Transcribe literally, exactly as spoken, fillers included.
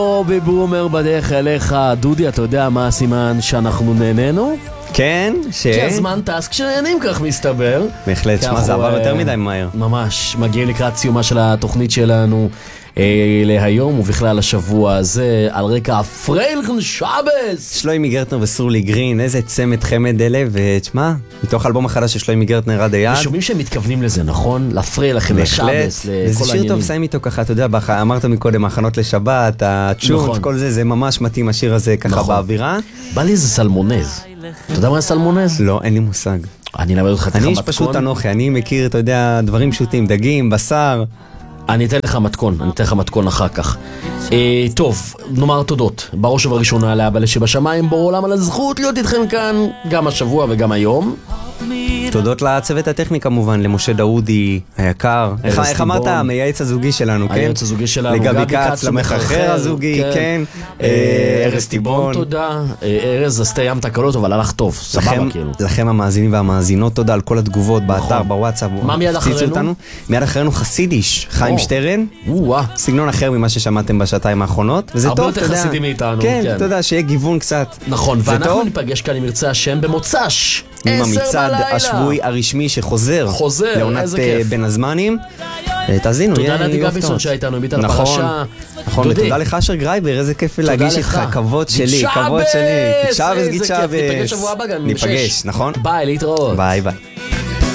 רובי בומר בדרך אליך. דודי, אתה יודע מה הסימן שאנחנו נהנינו? כן, ש... כי הזמן טס כשנהנים, כך מסתבר. בהחלט, שמה זה עבר יותר מדי מהר. ממש, מגיעים לקראת סיומה של התוכנית שלנו אה, להיום ובכלל השבוע הזה על רקע הפריילכן שבס. שלוימי גרטנר וסרולי גרין, איזה צמד חמד אלה, ותשמע, מתוך האלבום החדש של שלוימי גרטנר עד היד. ושומעים שהם מתכוונים לזה, נכון? לפריילכן שבס, לכל וזה שיר טוב, סיים איתו ככה, אתה יודע, אמרת מקודם, ההכנות לשבת, הצ'ונט, נכון. כל זה, זה ממש מתאים השיר הזה ככה נכון. באווירה. בא לי איזה סלמונז. אתה יודע מה זה סלמונז? לא, אין לי מושג. אני אלמד אותך, אני איש פשוט אנוכי, אני מכיר, אתה יודע, דברים פשוטים, דגים, בשר. אני אתן לך מתכון, אני אתן לך מתכון אחר כך. אה, טוב, נאמר תודות. בראש ובראשונה לאבא שבשמיים, בורא עולם על הזכות להיות איתכם כאן, גם השבוע וגם היום. תודות לצוות הטכני כמובן, למשה דאודי היקר. איך אמרת? המייעץ הזוגי שלנו, כן? המייעץ הזוגי שלנו. לגבי קץ, למחרחר הזוגי, כן. ארז טיבון. תודה. ארז, אז תאיים תקלות, אבל הלך טוב, סבבה כאילו. לכם המאזינים והמאזינות, תודה על כל התגובות באתר, בוואטסאפ. מה מיד אחרינו? מיד אחרינו חסידיש, חיים שטרן. סגנון אחר ממה ששמעתם בשעתיים האחרונות. וזה טוב, הרבה יותר חסידי מאיתנו. כן, תודה, שיהיה גיוון קצת. נכון, ואנחנו ניפגש כאן עם ירצה השם במוצ"ש. עם המצעד השבועי הרשמי שחוזר לעונת בין הזמנים. תאזינו, תודה נתי גביסון שהייתנו, הביט על הפרשה. נכון, ותודה לך אשר גרייבר, איזה כיף להגיש איתך, כבוד שלי, כבוד שלי. גיט שבס, גיט שבס. ניפגש שבוע הבא גם. ניפגש, נכון? ביי, להתראות. ביי ביי.